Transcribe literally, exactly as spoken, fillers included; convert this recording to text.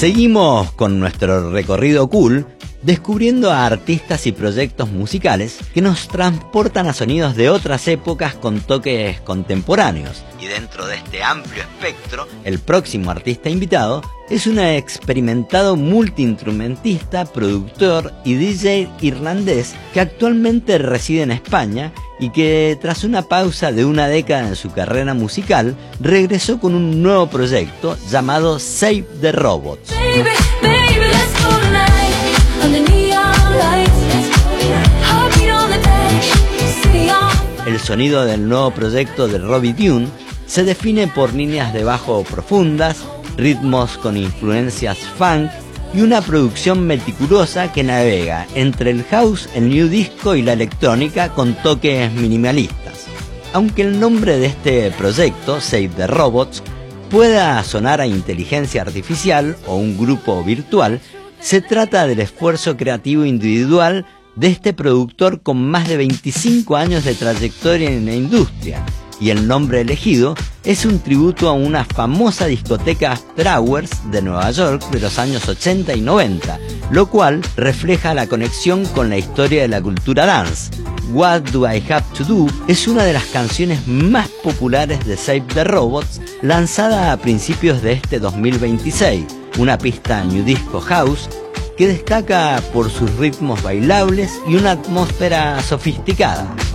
Seguimos con nuestro recorrido cool, descubriendo a artistas y proyectos musicales que nos transportan a sonidos de otras épocas con toques contemporáneos. Y dentro de este amplio espectro, el próximo artista invitado es un experimentado multiinstrumentista, productor y D J irlandés que actualmente reside en España y que tras una pausa de una década en su carrera musical, regresó con un nuevo proyecto llamado Save the Robots. Baby, baby, let's go tonight. El sonido del nuevo proyecto de Robbie Dune se define por líneas de bajo profundas, ritmos con influencias funk y una producción meticulosa que navega entre el house, el new disco y la electrónica con toques minimalistas. Aunque el nombre de este proyecto, Save the Robots, pueda sonar a inteligencia artificial o un grupo virtual, se trata del esfuerzo creativo individual de este productor con más de veinticinco años de trayectoria en la industria, y el nombre elegido es un tributo a una famosa discoteca After Hours de Nueva York de los años ochenta y noventa, lo cual refleja la conexión con la historia de la cultura dance. What Do I Have to Do es una de las canciones más populares de Save the Robots, lanzada a principios de este dos mil veintiséis, una pista New Disco House que destaca por sus ritmos bailables y una atmósfera sofisticada.